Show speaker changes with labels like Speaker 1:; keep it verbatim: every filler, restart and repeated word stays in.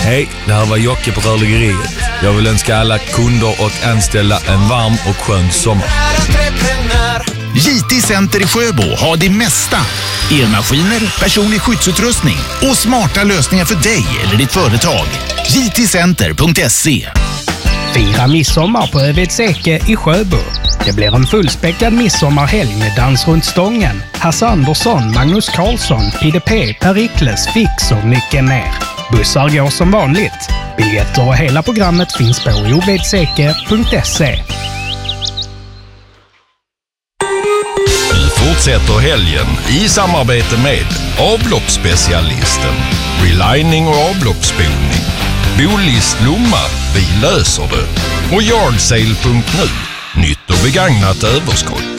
Speaker 1: Hej, det här var Jocke på Rörläggeriet. Jag vill önska alla kunder och anställda en varm och skön sommar.
Speaker 2: J T Center i Sjöbo har det mesta. Elmaskiner, personlig skyddsutrustning och smarta lösningar för dig eller ditt företag. j t center punkt se.
Speaker 3: Fira midsommar på Övedseke i Sjöbo. Det blir en fullspäckad midsommarhelg med dans runt stången. Hasse Andersson, Magnus Karlsson, P D P, Perikles, Fix och mycket mer. Bussar går som vanligt. Biljetter och hela programmet finns på ovedseke punkt se.
Speaker 4: Fortsätter helgen i samarbete med avloppsspecialisten, relining och avloppsspolning, Bolist Lomma, vi löser det, och Yardsale punkt nu, nytt och begagnat överskott.